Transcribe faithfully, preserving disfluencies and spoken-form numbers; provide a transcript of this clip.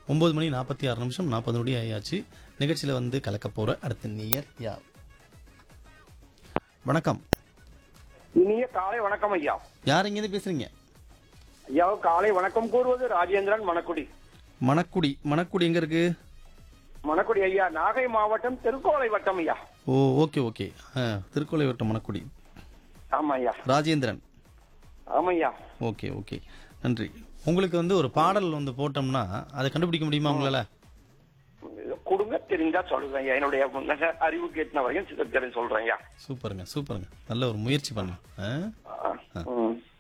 ஒன்பது மணி நாற்பத்தி ஆறு நிமிஷம் நாற்பது நொடி ஆயாச்சு. நிகழ்ச்சியில் வந்து கலக்க போகிற அடுத்த நேயர் யார்? வணக்கம். இனிய காலை வணக்கம் ஐயா. யார் இங்கேருந்து பேசுறீங்க? ஐயா காலை வணக்கம் கூறுவது ராஜேந்திரன் மணக்குடி. மணக்குடி. மணக்குடி எங்க இருக்கு? மணக்குடி ஐயா, நாகை மாவட்டம் திருக்கோளை வட்டம் ஐயா. ஓ ஓகே ஓகே. திருக்கோளை வட்டம் மணக்குடி. ஆமா ஐயா. ராஜேந்திரன். ஆமையா. ஓகே ஓகே, நன்றி. உங்களுக்கு வந்து ஒரு பாடல் வந்து போட்டோம்னா அதை கண்டுபிடிக்க முடியுமா உங்களால? கொடுங்க, தெரிஞ்சா சொல்லுங்க ஐயா. என்னுடைய அறிவு கேட்டின வரைக்கும் தெரிஞ்சு சொல்றேன் ஐயா. சூப்பருங்க சூப்பருங்க, நல்ல ஒரு முயற்சி பண்ணுங்க.